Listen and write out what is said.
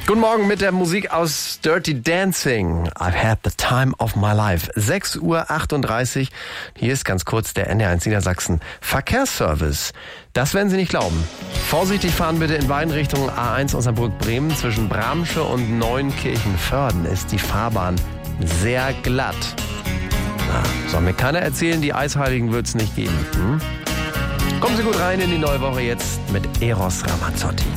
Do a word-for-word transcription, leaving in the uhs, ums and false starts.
Guten Morgen mit der Musik aus Dirty Dancing. I've had the time of my life. sechs Uhr achtunddreißig. Hier ist ganz kurz der N D R eins Niedersachsen Verkehrsservice. Das werden Sie nicht glauben. Vorsichtig fahren bitte in beiden Richtungen. A eins Osnabrück-Bremen zwischen Bramsche und Neunkirchen-Vörden ist die Fahrbahn sehr glatt. Na, soll mir keiner erzählen, die Eisheiligen wird es nicht geben. Hm? Kommen Sie gut rein in die neue Woche jetzt mit Eros Ramazzotti.